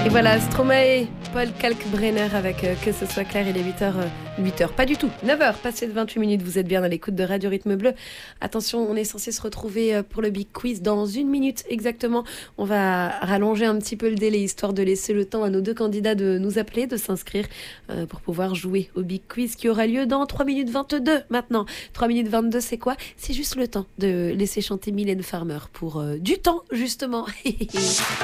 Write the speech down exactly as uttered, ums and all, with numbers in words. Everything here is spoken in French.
Et voilà, Stromae, Paul Kalkbrenner avec euh, Que ce soit clair, il est huit heures, huit heures, pas du tout, neuf heures, passé de vingt-huit minutes, vous êtes bien à l'écoute de Radio Rythme Bleu. Attention, on est censé se retrouver euh, pour le Big Quiz dans une minute exactement. On va rallonger un petit peu le délai, histoire de laisser le temps à nos deux candidats de nous appeler, de s'inscrire euh, pour pouvoir jouer au Big Quiz qui aura lieu dans trois minutes vingt-deux maintenant. trois minutes vingt-deux, c'est quoi? C'est juste le temps de laisser chanter Mylène Farmer pour euh, du temps, justement.